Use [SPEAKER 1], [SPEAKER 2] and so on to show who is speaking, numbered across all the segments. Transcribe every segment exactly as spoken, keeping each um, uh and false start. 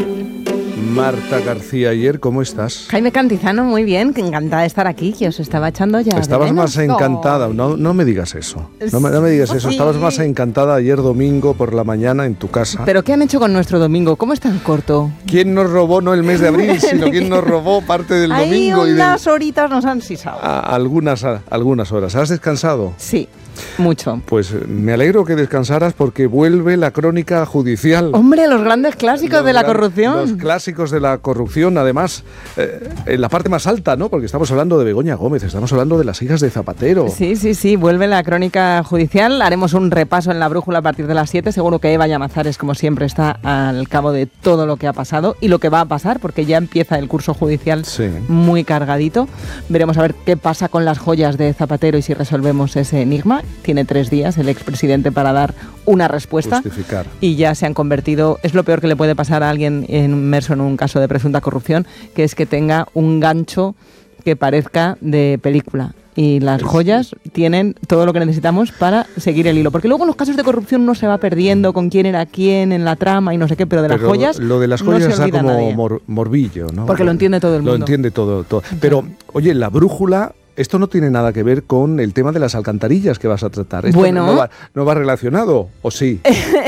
[SPEAKER 1] Marta García Ayer, ¿cómo estás?
[SPEAKER 2] Jaime Cantizano, muy bien, que encantada de estar aquí, que os estaba echando ya.
[SPEAKER 1] Estabas más encantada, no, no me digas eso, no me, no me digas eso, sí. Estabas más encantada ayer domingo por la mañana en tu casa.
[SPEAKER 2] ¿Pero qué han hecho con nuestro domingo? ¿Cómo es tan corto?
[SPEAKER 1] ¿Quién nos robó no el mes de abril, sino quién nos robó parte del
[SPEAKER 2] Ahí
[SPEAKER 1] domingo?
[SPEAKER 2] Ahí unas
[SPEAKER 1] del...
[SPEAKER 2] horitas nos han sisado.
[SPEAKER 1] A, algunas, a, algunas horas. ¿Has descansado?
[SPEAKER 2] Sí. Mucho.
[SPEAKER 1] Pues me alegro que descansaras porque vuelve la crónica judicial.
[SPEAKER 2] Hombre, los grandes clásicos
[SPEAKER 1] los
[SPEAKER 2] de la
[SPEAKER 1] gran,
[SPEAKER 2] corrupción.
[SPEAKER 1] Los clásicos de la corrupción, además, eh, en la parte más alta, ¿no? Porque estamos hablando de Begoña Gómez, estamos hablando de las hijas de Zapatero.
[SPEAKER 2] Sí, sí, sí, vuelve la crónica judicial. Haremos un repaso en la brújula a partir de las siete. Seguro que Eva Llamazares, como siempre, está al cabo de todo lo que ha pasado y lo que va a pasar, porque ya empieza el curso judicial sí. muy cargadito. Veremos a ver qué pasa con las joyas de Zapatero y si resolvemos ese enigma. Tiene tres días el expresidente para dar una respuesta.
[SPEAKER 1] Justificar.
[SPEAKER 2] Y ya se han convertido, es lo peor que le puede pasar a alguien inmerso en un caso de presunta corrupción, que es que tenga un gancho que parezca de película. Y las joyas tienen todo lo que necesitamos para seguir el hilo. Porque luego en los casos de corrupción uno se va perdiendo con quién era quién en la trama y no sé qué, pero de pero las joyas
[SPEAKER 1] lo de las joyas
[SPEAKER 2] no se olvida
[SPEAKER 1] está como
[SPEAKER 2] nadie.
[SPEAKER 1] Mor, morbillo, ¿no?
[SPEAKER 2] Porque lo entiende todo el mundo.
[SPEAKER 1] Lo entiende todo. todo. Pero, oye, la brújula... Esto no tiene nada que ver con el tema de las alcantarillas que vas a tratar. Esto
[SPEAKER 2] bueno.
[SPEAKER 1] no va, no va relacionado, ¿o sí?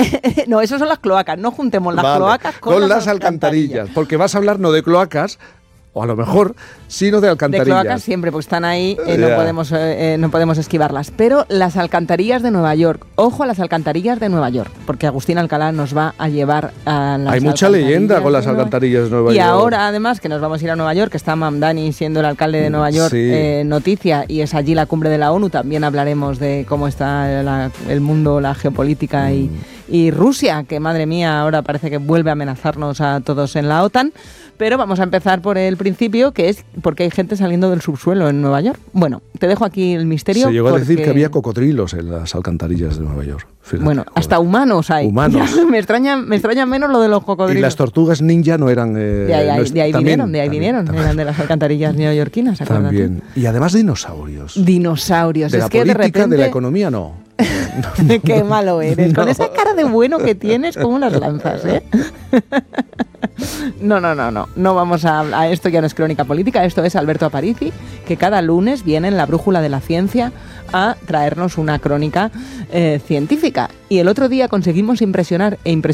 [SPEAKER 2] No, eso son las cloacas. No juntemos las
[SPEAKER 1] vale.
[SPEAKER 2] cloacas con,
[SPEAKER 1] con
[SPEAKER 2] las,
[SPEAKER 1] las alcantarillas. alcantarillas. Porque vas a hablar no de cloacas, o a lo mejor, sino de alcantarillas.
[SPEAKER 2] De cloacas siempre, porque están ahí, eh, no, yeah. podemos, eh, no podemos esquivarlas. Pero las alcantarillas de Nueva York, ojo a las alcantarillas de Nueva York, porque Agustín Alcalá nos va a llevar a las
[SPEAKER 1] Hay mucha leyenda con las alcantarillas de Nueva
[SPEAKER 2] y
[SPEAKER 1] York.
[SPEAKER 2] Y ahora, además, que nos vamos a ir a Nueva York, que está Mamdani siendo el alcalde de Nueva York,
[SPEAKER 1] sí.
[SPEAKER 2] eh, noticia, y es allí la cumbre de la ONU, también hablaremos de cómo está la, el mundo, la geopolítica mm. y, y Rusia, que madre mía, ahora parece que vuelve a amenazarnos a todos en la OTAN. Pero vamos a empezar por el principio, que es porque hay gente saliendo del subsuelo en Nueva York. Bueno, te dejo aquí el misterio.
[SPEAKER 1] Se llegó
[SPEAKER 2] porque...
[SPEAKER 1] a decir que había cocodrilos en las alcantarillas de Nueva York. Fíjate,
[SPEAKER 2] bueno,
[SPEAKER 1] joder.
[SPEAKER 2] Hasta humanos hay.
[SPEAKER 1] Humanos.
[SPEAKER 2] Ya, me, extraña, me extraña menos lo de los cocodrilos.
[SPEAKER 1] Y las tortugas ninja no eran... Eh,
[SPEAKER 2] de ahí,
[SPEAKER 1] no
[SPEAKER 2] es, de ahí
[SPEAKER 1] también,
[SPEAKER 2] vinieron, de ahí
[SPEAKER 1] también,
[SPEAKER 2] vinieron.
[SPEAKER 1] También.
[SPEAKER 2] Eran de las alcantarillas neoyorquinas, acuérdate.
[SPEAKER 1] También. Y además dinosaurios.
[SPEAKER 2] Dinosaurios.
[SPEAKER 1] De
[SPEAKER 2] es
[SPEAKER 1] la
[SPEAKER 2] que
[SPEAKER 1] política,
[SPEAKER 2] de repente...
[SPEAKER 1] de la economía, no.
[SPEAKER 2] Qué malo eres.
[SPEAKER 1] No.
[SPEAKER 2] Con esa cara de bueno que tienes, ¿cómo las lanzas, eh? No, no, no, no. No vamos a, a esto, ya no es crónica política. Esto es Alberto Aparici, que cada lunes viene en la Brújula de la Ciencia a traernos una crónica eh, científica. Y el otro día conseguimos impresionar e impresionar